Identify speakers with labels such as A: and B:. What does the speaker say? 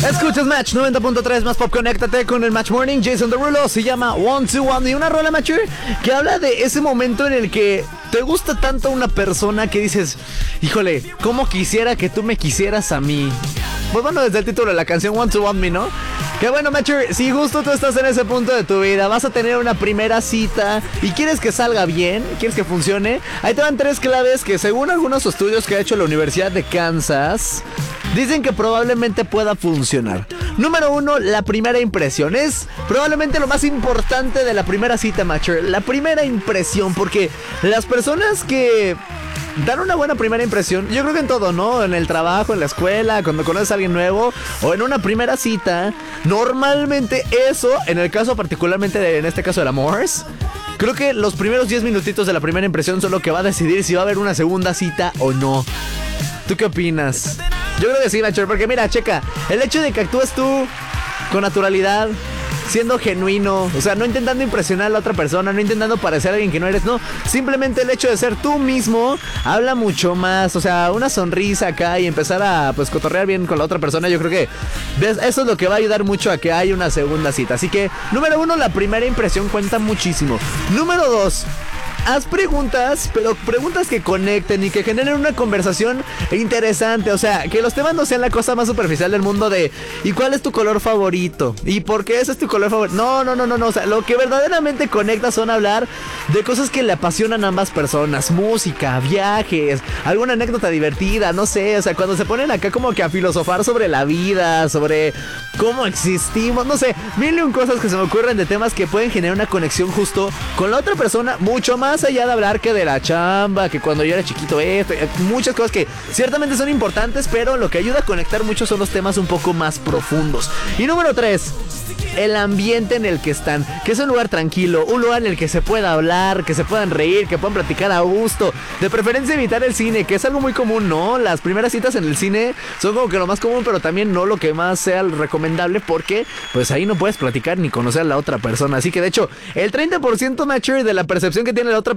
A: Escuchas Match 90.3 más pop, conéctate con el Match Morning. Jason Derulo, se llama One to One y una rola, Match, que habla de ese momento en el que te gusta tanto una persona que dices, híjole, cómo quisiera que tú me quisieras a mí. Pues bueno, desde el título de la canción One to One Me, ¿no? Que bueno, Matcher, si justo tú estás en ese punto de tu vida, vas a tener una primera cita y quieres que salga bien, quieres que funcione, ahí te van 3 claves que según algunos estudios que ha hecho la Universidad de Kansas, dicen que probablemente pueda funcionar. Número 1, la primera impresión. Es probablemente lo más importante de la primera cita, Matcher. La primera impresión, porque las personas que dan una buena primera impresión, yo creo que en todo, ¿no? En el trabajo, en la escuela, cuando conoces a alguien nuevo o en una primera cita, normalmente eso, en el caso particularmente en este caso del amor, creo que los primeros 10 minutitos de la primera impresión son lo que va a decidir si va a haber una segunda cita o no. ¿Tú qué opinas? Yo creo que sí, Nacho, porque mira, checa, el hecho de que actúes tú con naturalidad, siendo genuino, o sea, no intentando impresionar a la otra persona, no intentando parecer a alguien que no eres, no, simplemente el hecho de ser tú mismo habla mucho más, o sea, una sonrisa acá y empezar a, pues, cotorrear bien con la otra persona, yo creo que eso es lo que va a ayudar mucho a que haya una segunda cita. Así que, número 1, la primera impresión cuenta muchísimo. Número 2, haz preguntas, pero preguntas que conecten y que generen una conversación interesante. O sea, que los temas no sean la cosa más superficial del mundo de ¿y cuál es tu color favorito? ¿Y por qué ese es tu color favorito? No. O sea, lo que verdaderamente conecta son hablar de cosas que le apasionan a ambas personas. Música, viajes, alguna anécdota divertida, no sé. O sea, cuando se ponen acá como que a filosofar sobre la vida, sobre cómo existimos, no sé, mil y un cosas que se me ocurren de temas que pueden generar una conexión justo con la otra persona, mucho más allá de hablar que de la chamba, que cuando yo era chiquito esto, muchas cosas que ciertamente son importantes, pero lo que ayuda a conectar mucho son los temas un poco más profundos. Y número 3, el ambiente en el que están, que es un lugar tranquilo, un lugar en el que se pueda hablar, que se puedan reír, que puedan platicar a gusto, de preferencia evitar el cine, que es algo muy común, ¿no? Las primeras citas en el cine son como que lo más común, pero también no lo que más sea recomendable, porque pues ahí no puedes platicar ni conocer a la otra persona. Así que de hecho, el 30% mature de la percepción que tiene la otra